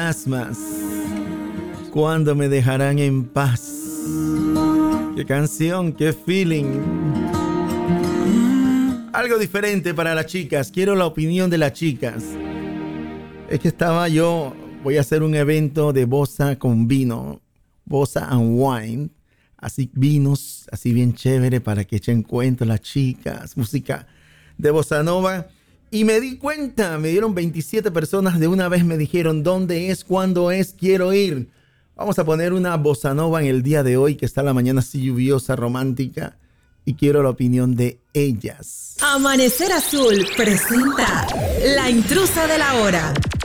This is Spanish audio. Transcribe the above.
fantasmas. ¿Cuándo me dejarán en paz? Qué canción, qué feeling. Algo diferente para las chicas. Quiero la opinión de las chicas. Es que voy a hacer un evento de bossa con vino. Bossa and wine. Así vinos, así bien chévere para que echen cuento las chicas. Música de bossa nova. Y me di cuenta, me dieron 27 personas de una vez, me dijeron ¿dónde es? ¿Cuándo es? Quiero ir. Vamos a poner una bossa nova en el día de hoy, que está la mañana así lluviosa, romántica. Y quiero la opinión de ellas. Amanecer Azul presenta La Intrusa de la Hora.